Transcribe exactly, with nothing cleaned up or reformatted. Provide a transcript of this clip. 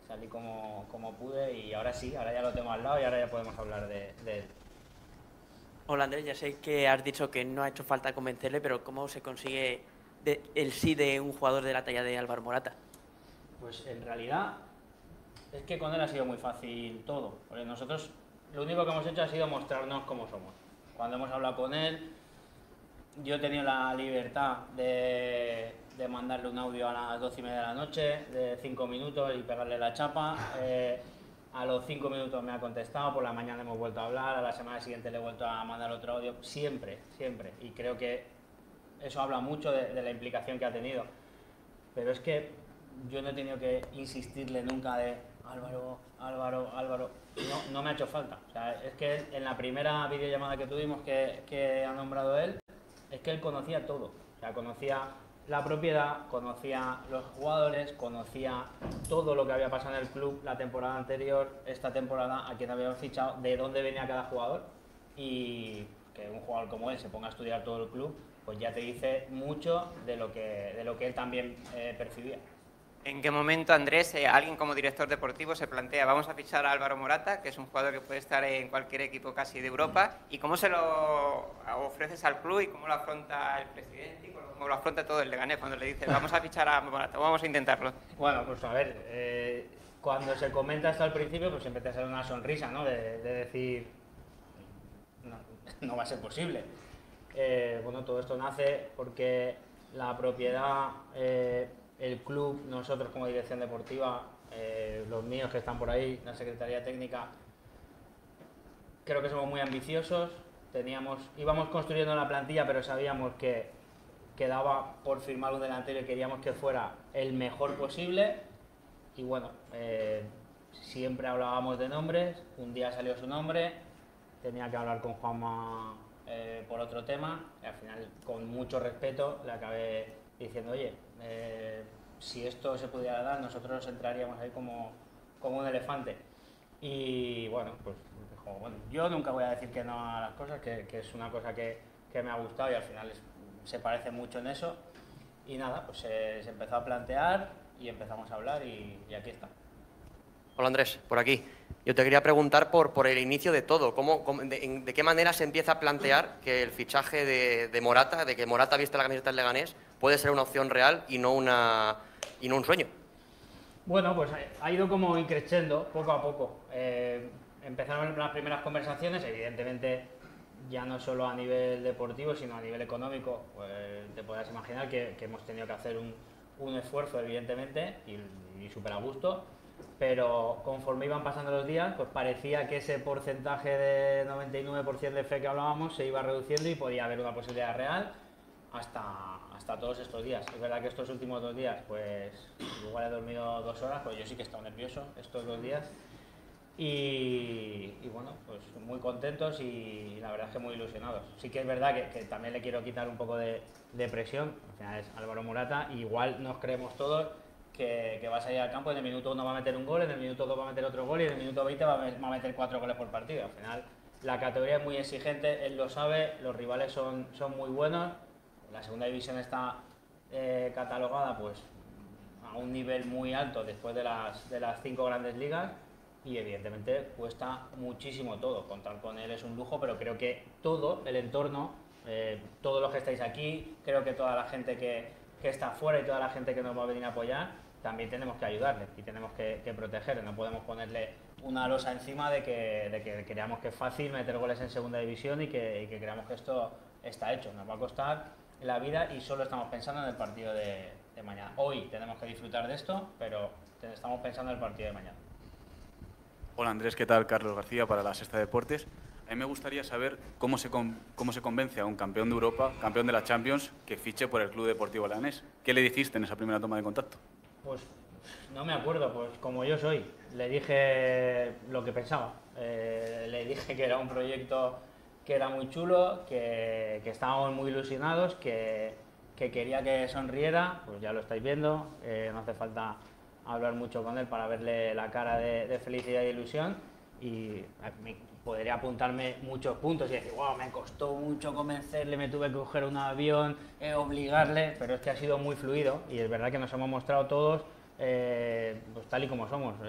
salí como, como pude y ahora sí, ahora ya lo tengo al lado y ahora ya podemos hablar de, de él. Hola Andrés, ya sé que has dicho que no ha hecho falta convencerle, pero ¿cómo se consigue de- el sí de un jugador de la talla de Álvaro Morata? Pues en realidad es que con él ha sido muy fácil todo, porque nosotros lo único que hemos hecho ha sido mostrarnos cómo somos. Cuando hemos hablado con él, yo he tenido la libertad de, de mandarle un audio a las doce y media de la noche, de cinco minutos y pegarle la chapa. Eh, a los cinco minutos me ha contestado, por la mañana hemos vuelto a hablar, a la semana siguiente le he vuelto a mandar otro audio, siempre, siempre. Y creo que eso habla mucho de, de la implicación que ha tenido. Pero es que yo no he tenido que insistirle nunca de Álvaro, Álvaro, Álvaro. No, no me ha hecho falta. O sea, es que en la primera videollamada que tuvimos que, que ha nombrado él, es que él conocía todo. O sea, conocía la propiedad, conocía los jugadores, conocía todo lo que había pasado en el club la temporada anterior, esta temporada, a quién habíamos fichado, de dónde venía cada jugador. Y que un jugador como él se ponga a estudiar todo el club, pues ya te dice mucho de lo que, de lo que él también eh, percibía. ¿En qué momento, Andrés, eh, alguien como director deportivo se plantea, vamos a fichar a Álvaro Morata, que es un jugador que puede estar en cualquier equipo casi de Europa, y cómo se lo ofreces al club y cómo lo afronta el presidente y cómo lo afronta todo el Leganés cuando le dice, vamos a fichar a Morata, vamos a intentarlo? Bueno, pues a ver, eh, cuando se comenta hasta el principio, pues siempre te sale una sonrisa, ¿no? De, de decir, no, no va a ser posible. Eh, bueno, todo esto nace porque la propiedad, eh, el club, nosotros como dirección deportiva, eh, los míos que están por ahí, la Secretaría Técnica, creo que somos muy ambiciosos. Teníamos, íbamos construyendo la plantilla, pero sabíamos que quedaba por firmar un delantero y queríamos que fuera el mejor posible. Y bueno, eh, siempre hablábamos de nombres. Un día salió su nombre, tenía que hablar con Juanma eh, por otro tema, y al final, con mucho respeto, le acabé diciendo, oye, eh, si esto se pudiera dar, nosotros entraríamos ahí como, como un elefante. Y bueno, pues dijo, bueno, yo nunca voy a decir que no a las cosas, que, que es una cosa que, que me ha gustado y al final es, se parece mucho en eso. Y nada, pues se, se empezó a plantear y empezamos a hablar y, y aquí está. Hola Andrés, por aquí. Yo te quería preguntar por, por el inicio de todo. ¿Cómo, cómo- de, de qué manera se empieza a plantear que el fichaje de, de Morata, de que Morata viste la camiseta del Leganés, puede ser una opción real y no, una, y no un sueño? Bueno, pues ha- ha ido como increciendo poco a poco. Eh, empezaron las primeras conversaciones, evidentemente ya no solo a nivel deportivo, sino a nivel económico. Pues te podrás imaginar que, que hemos tenido que hacer un, un esfuerzo, evidentemente, y, y súper a gusto. Pero conforme iban pasando los días, pues parecía que ese porcentaje de noventa y nueve por ciento de fe que hablábamos se iba reduciendo y podía haber una posibilidad real hasta, hasta todos estos días. Es verdad que estos últimos dos días, pues igual he dormido dos horas, pues yo sí que he estado nervioso estos dos días. Y, y bueno, pues muy contentos y la verdad es que muy ilusionados. Sí que es verdad que, que también le quiero quitar un poco de, de presión. Al final es Álvaro Morata, y igual nos creemos todos que, que va a salir al campo, en el minuto uno va a meter un gol, en el minuto dos va a meter otro gol y en el minuto veinte va a, va a meter cuatro goles por partido. Al final la categoría es muy exigente, él lo sabe, los rivales son, son muy buenos. La segunda división está eh, catalogada pues a un nivel muy alto después de las, de las cinco grandes ligas, y evidentemente cuesta muchísimo todo. Contar con él es un lujo, pero creo que todo el entorno, eh, todos los que estáis aquí, creo que toda la gente que, que está afuera y toda la gente que nos va a venir a apoyar, también tenemos que ayudarle y tenemos que, que protegerle. No podemos ponerle una losa encima de que, de que creamos que es fácil meter goles en segunda división y que, y que creamos que esto está hecho. Nos va a costar la vida y solo estamos pensando en el partido de, de mañana. Hoy tenemos que disfrutar de esto, pero estamos pensando en el partido de mañana. Hola Andrés, ¿qué tal? Carlos García para la Sexta Deportes. A mí me gustaría saber cómo se, cómo se convence a un campeón de Europa, campeón de la Champions, que fiche por el Club Deportivo Leganés. ¿Qué le dijiste en esa primera toma de contacto? Pues no me acuerdo, pues como yo soy, le dije lo que pensaba. Eh, le dije que era un proyecto que era muy chulo, que, que estábamos muy ilusionados, que, que quería que sonriera, pues ya lo estáis viendo, eh, no hace falta hablar mucho con él para verle la cara de, de felicidad e ilusión, y me, podría apuntarme muchos puntos y decir, wow, me costó mucho convencerle, me tuve que coger un avión, eh, obligarle, pero es que ha sido muy fluido y es verdad que nos hemos mostrado todos eh, pues tal y como somos.